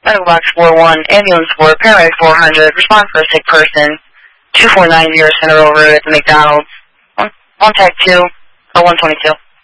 Medical box 41, ambulance 4, paramedic 400, respond for a sick person, 2490 Center Road at the McDonald's, 1 tag 2, or 122.